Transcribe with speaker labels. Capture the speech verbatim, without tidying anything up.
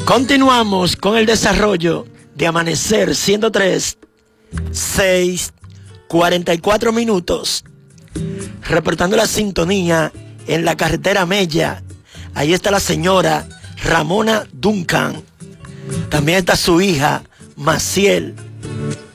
Speaker 1: Continuamos con el desarrollo de Amanecer ciento tres, seis, cuarenta y cuatro minutos. Reportando la sintonía en la carretera Mella. Ahí está la señora Ramona Duncan. También está su hija Maciel.